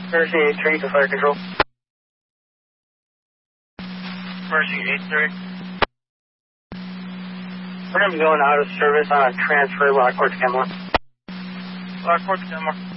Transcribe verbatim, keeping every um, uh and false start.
Mercy eight three to fire control. Mercy eight three. We're going to be going out of service on a transfer Lockport to Kenmore. Lockport to Kenmore.